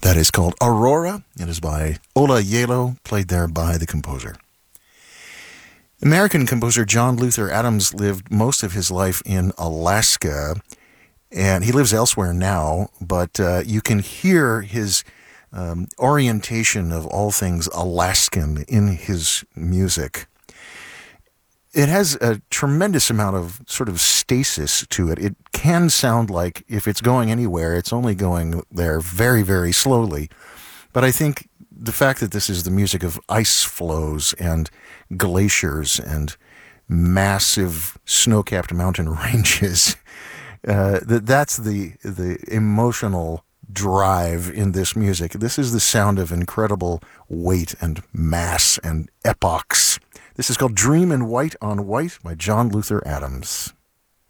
That is called Aurora. It is by Ola Yelo, played there by the composer. American composer John Luther Adams lived most of his life in Alaska, and he lives elsewhere now, but you can hear his orientation of all things Alaskan in his music. It has a tremendous amount of sort of stasis to it. It can sound like if it's going anywhere, it's only going there very, very slowly. But I think the fact that this is the music of ice flows and glaciers and massive snow-capped mountain ranges, that's the emotional drive in this music. This is the sound of incredible weight and mass and epochs. This is called Dream in White on White by John Luther Adams.